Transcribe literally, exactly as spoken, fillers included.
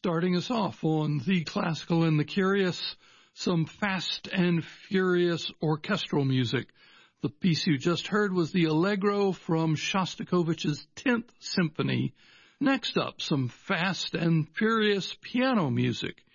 Starting us off on The Classical and the Curious, some fast and furious orchestral music. The piece you just heard was the Allegro from Shostakovich's tenth Symphony. Next up, some fast and furious piano music.